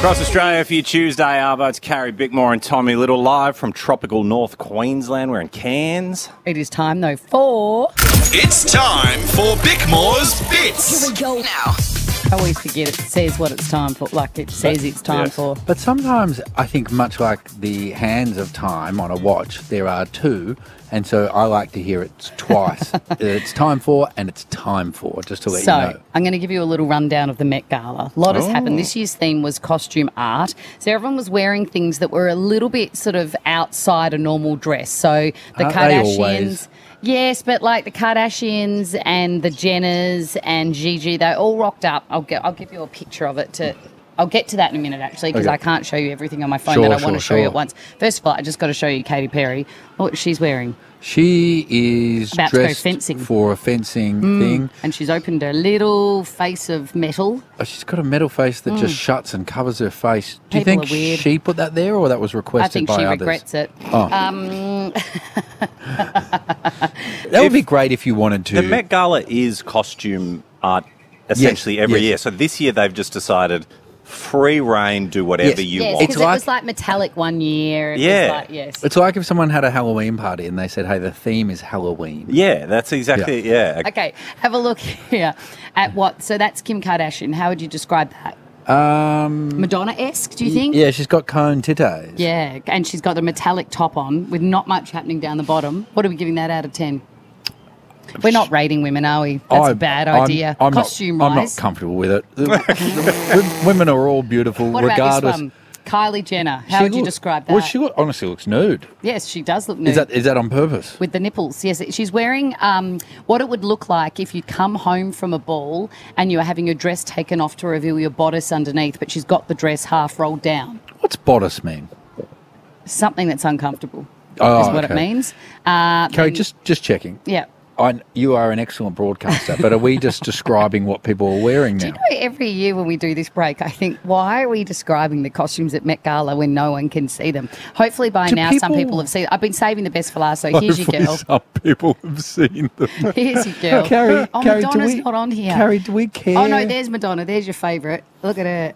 Across Australia for your Tuesday, Arvo. It's Carrie Bickmore and Tommy Little live from tropical North Queensland. We're in Cairns. It is time, though, for... It's time for Bickmore's Bits. Here we go now. I always forget it says what it's time for, like it says it's time for. But sometimes I think much like the hands of time on a watch, there are two, and so I like to hear it twice. It's time for and it's time for, just to let you know. So, I'm going to give you a little rundown of the Met Gala. A lot has happened. This year's theme was costume art. So everyone was wearing things that were a little bit sort of outside a normal dress. So the Aren't they Kardashians... always? Yes, but like the Kardashians and the Jenners and Gigi, they all rocked up. I'll give you a picture of it I'll get to that in a minute, actually, because Okay. I can't show you everything on my phone that I want to show you Sure. at once. First of all, I just got to show you Katy Perry, what she's wearing. She is About to go dressed fencing. for a fencing thing. And she's opened her little face of metal. Oh, she's got a metal face that just shuts and covers her face. Do you People think are weird. she put that there, or that was I requested think by she others? regrets it. Oh. That would be great if you wanted to. The Met Gala is costume art essentially Yes, every yes. year. So this year they've just decided free reign, do whatever Yes. you Yes, want. because it was like metallic one year. It was Yeah. like, yes. It's like if someone had a Halloween party and they said, hey, the theme is Halloween. Yeah, that's exactly, yeah. Okay, have a look here at what. So that's Kim Kardashian. How would you describe that? Madonna-esque, do you think? Yeah, she's got cone titties. Yeah, and she's got a metallic top on with not much happening down the bottom. What are we giving that out of 10? We're not rating women, are we? That's a bad idea. I'm Costume-wise. not comfortable with it. Women are all beautiful, What regardless. about this one? Kylie Jenner. How would you describe that? Well, she honestly looks nude. Yes, she does look nude. Is that on purpose? With the nipples, yes. She's wearing what it would look like if you come home from a ball and you were having your dress taken off to reveal your bodice underneath, but she's got the dress half rolled down. What's bodice mean? Something that's uncomfortable Oh, is what it okay. means. Carrie, and- just checking. Yeah. You are an excellent broadcaster, but are we just describing what people are wearing Do now? you know, every year when we do this break, I think, why are we describing the costumes at Met Gala when no one can see them? Hopefully by Do now some people- people have seen. I've been saving the best for last, so here's your Hopefully girl. some people have seen them. Here's your girl. Carrie, oh, Carrie, Madonna's not on here. Carrie, do we care? Oh, no, there's Madonna. There's your favourite. Look at her.